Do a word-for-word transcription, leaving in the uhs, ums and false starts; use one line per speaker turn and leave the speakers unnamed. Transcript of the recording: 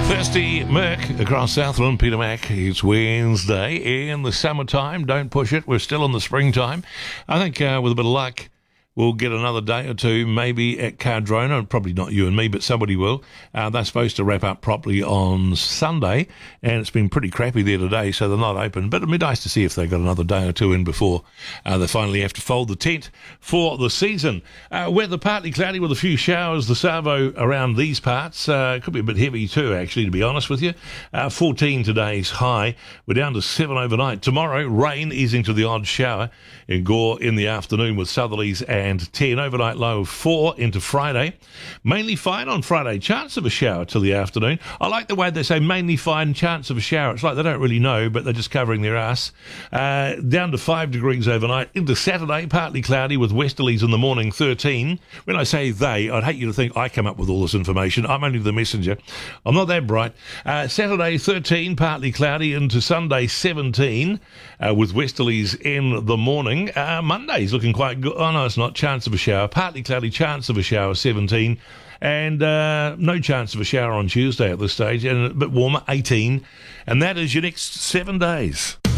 Thirsty Merc across Southland, Peter Mac. It's Wednesday in the summertime. Don't push it. We're still in the springtime. I think uh, with a bit of luck, we'll get another day or two, maybe at Cardrona. Probably not you and me, but somebody will. Uh, they're supposed to wrap up properly on Sunday, and it's been pretty crappy there today, so they're not open. But it'd be nice to see if they got another day or two in before uh, they finally have to fold the tent for the season. Uh, weather partly cloudy with a few showers. The Savo around these parts uh, could be a bit heavy too, actually, to be honest with you. Uh, fourteen today's high. We're down to seven overnight. Tomorrow, rain easing to the odd shower in Gore in the afternoon with southerlies and ten. Overnight low of four into Friday. Mainly fine on Friday. Chance of a shower till the afternoon. I like the way they say mainly fine, chance of a shower. It's like they don't really know, but they're just covering their ass. Uh, down to five degrees overnight. Into Saturday, partly cloudy with westerlies in the morning, thirteen. When I say they, I'd hate you to think I come up with all this information. I'm only the messenger. I'm not that bright. Uh, Saturday, thirteen, partly cloudy. Into Sunday, seventeen, uh, with westerlies in the morning. Uh, Monday's looking quite good. Oh, no, it's not. Chance of a shower. Partly cloudy, chance of a shower, seventeen. And uh, no chance of a shower on Tuesday at this stage. And a bit warmer, eighteen. And that is your next seven days.